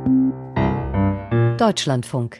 Deutschlandfunk.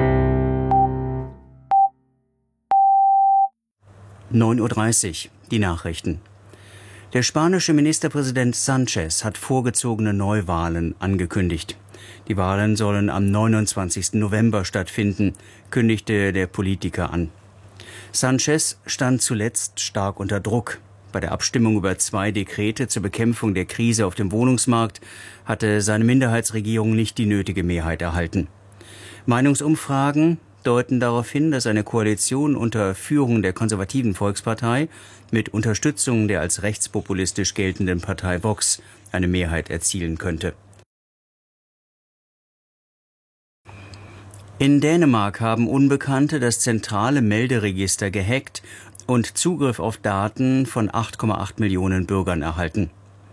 9:30 Uhr, die Nachrichten. Der spanische Ministerpräsident Sánchez hat vorgezogene Neuwahlen angekündigt. Die Wahlen sollen am 29. November stattfinden, kündigte der Politiker an. Sánchez stand zuletzt stark unter Druck. Bei der Abstimmung über 2 Dekrete zur Bekämpfung der Krise auf dem Wohnungsmarkt hatte seine Minderheitsregierung nicht die nötige Mehrheit erhalten. Meinungsumfragen deuten darauf hin, dass eine Koalition unter Führung der konservativen Volkspartei mit Unterstützung der als rechtspopulistisch geltenden Partei Vox eine Mehrheit erzielen könnte. In Dänemark haben Unbekannte das zentrale Melderegister gehackt und Zugriff auf Daten von 8,8 Millionen Bürgern erhalten.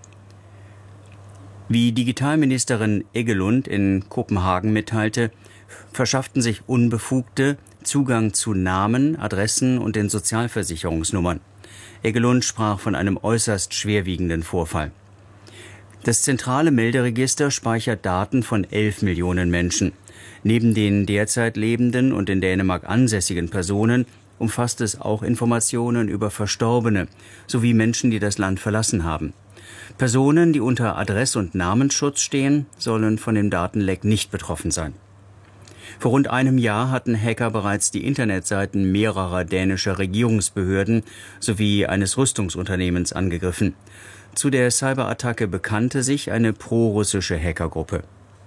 Wie Digitalministerin Eggelund in Kopenhagen mitteilte, verschafften sich Unbefugte Zugang zu Namen, Adressen und den Sozialversicherungsnummern. Eggelund sprach von einem äußerst schwerwiegenden Vorfall. Das zentrale Melderegister speichert Daten von 11 Millionen Menschen. Neben den derzeit lebenden und in Dänemark ansässigen Personen umfasst es auch Informationen über Verstorbene sowie Menschen, die das Land verlassen haben. Personen, die unter Adress- und Namensschutz stehen, sollen von dem Datenleck nicht betroffen sein. Vor rund einem Jahr hatten Hacker bereits die Internetseiten mehrerer dänischer Regierungsbehörden sowie eines Rüstungsunternehmens angegriffen. Zu der Cyberattacke bekannte sich eine pro-russische Hackergruppe.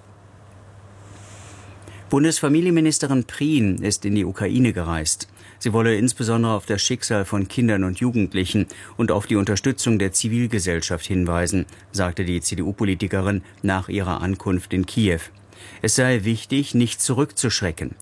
Bundesfamilienministerin Prien ist in die Ukraine gereist. Sie wolle insbesondere auf das Schicksal von Kindern und Jugendlichen und auf die Unterstützung der Zivilgesellschaft hinweisen, sagte die CDU-Politikerin nach ihrer Ankunft in Kiew. Es sei wichtig, nicht zurückzuschrecken,